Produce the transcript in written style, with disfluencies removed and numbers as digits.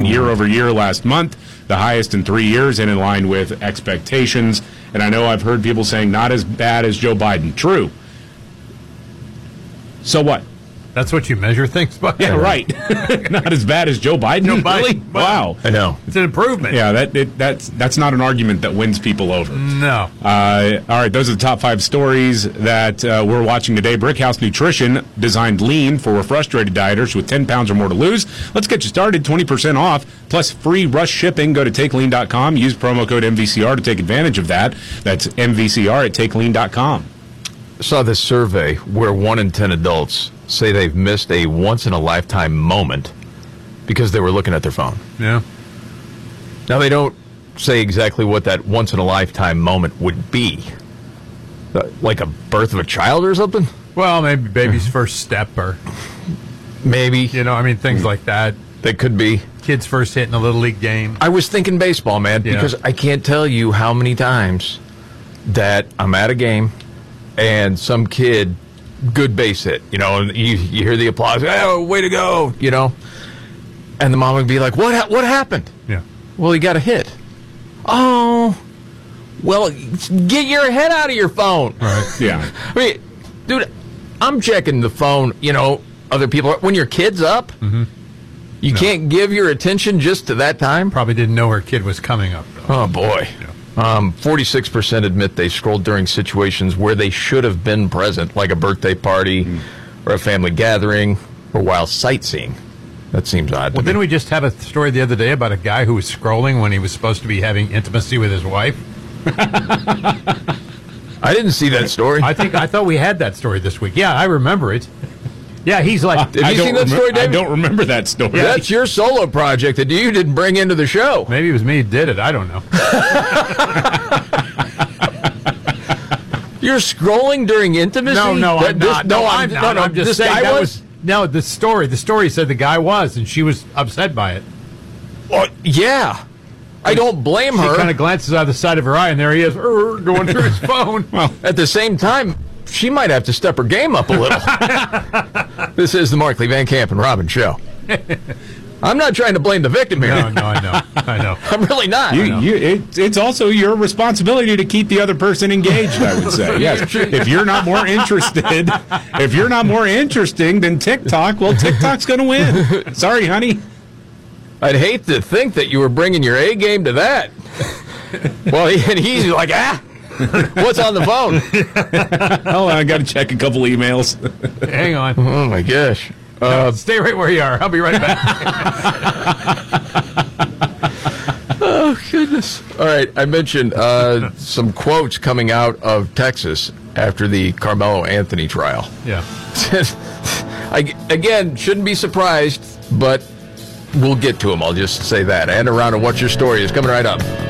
year over year last month, the highest in 3 years, and in line with expectations. And I know I've heard people saying not as bad as Joe Biden. True. So what? That's what you measure things by? Yeah, right. Not as bad as Joe Biden? Joe Biden. Really? Wow. I know. It's an improvement. Yeah, that's not an argument that wins people over. No. All right, those are the top 5 stories that we're watching today. Brickhouse Nutrition designed lean for frustrated dieters with 10 pounds or more to lose. Let's get you started. 20% off, plus free rush shipping. Go to TakeLean.com. Use promo code MVCR to take advantage of that. That's MVCR at TakeLean.com. I saw this survey where 1 in 10 adults say they've missed a once-in-a-lifetime moment because they were looking at their phone. Yeah. Now, they don't say exactly what that once-in-a-lifetime moment would be. Like a birth of a child or something? Well, maybe baby's first step or, Maybe. Things like that. That could be. Kids first hit in a Little League game. I was thinking baseball, man, because I can't tell you how many times that I'm at a game and some kid, good base hit, and you hear the applause, oh, way to go, and the mom would be like, what happened? Yeah. Well, he got a hit. Oh, well, get your head out of your phone. Right. Yeah. I mean, dude, I'm checking the phone, other people, when your kid's up, you can't give your attention just to that time? Probably didn't know her kid was coming up, though. Oh, boy. Yeah. 46% admit they scrolled during situations where they should have been present, like a birthday party or a family gathering or while sightseeing. That seems odd. Well, didn't we just have a story the other day about a guy who was scrolling when he was supposed to be having intimacy with his wife? I didn't see that story. I thought we had that story this week. Yeah, I remember it. Yeah, he's like... Have you seen that story, David? I don't remember that story. Yeah, that's your solo project that you didn't bring into the show. Maybe it was me who did it. I don't know. You're scrolling during intimacy? I'm not. I'm just saying that was... No, the story said the guy was, and she was upset by it. Well, yeah. I don't blame her. She kind of glances out of the side of her eye, and there he is, going through his phone. Well, at the same time, she might have to step her game up a little. This is the Markley, Van Camp, and Robin Show. I'm not trying to blame the victim here. No, I know. I'm really not. It's also your responsibility to keep the other person engaged, I would say. Yes. If you're not more interested, if you're not more interesting than TikTok, well, TikTok's going to win. Sorry, honey. I'd hate to think that you were bringing your A game to that. Well, he's like, what's on the phone? Oh, I got to check a couple emails. Hang on. Oh, my gosh. Stay right where you are. I'll be right back. Oh, goodness. All right, I mentioned some quotes coming out of Texas after the Carmelo Anthony trial. Yeah. Again, shouldn't be surprised, but we'll get to them. I'll just say that. And a round of What's Your Story is coming right up.